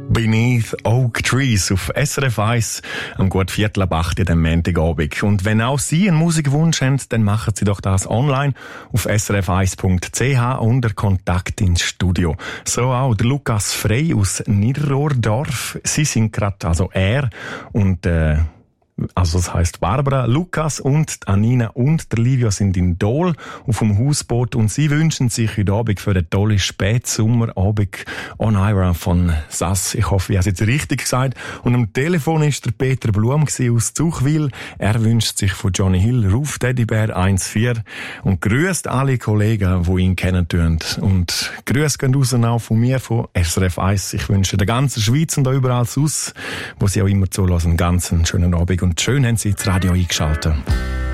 Beneath Oak Trees auf SRF 1 am gut 7:45 am Montagabend. Und wenn auch Sie einen Musikwunsch haben, dann machen Sie doch das online auf srf1.ch unter Kontakt ins Studio. So auch der Lukas Frey aus Niederrohrdorf. Sie sind gerade, also er und also das heisst Barbara, Lukas und Anina und der Livio sind in Dol auf dem Hausboot und sie wünschen sich heute Abend für einen tollen Spätsommerabend On Ira von Sass. Ich hoffe, ich habe es jetzt richtig gesagt. Und am Telefon ist der Peter Blum aus Zuchwil. Er wünscht sich von Johnny Hill Ruf Teddybär 1,4 und grüßt alle Kollegen, die ihn kennen tun. Und Grüße gehen raus auch von mir, von SRF 1. Ich wünsche der ganzen Schweiz und auch überall sonst, wo sie auch immer zulassen, einen ganz schönen Abend. Und schön haben Sie das Radio eingeschaltet.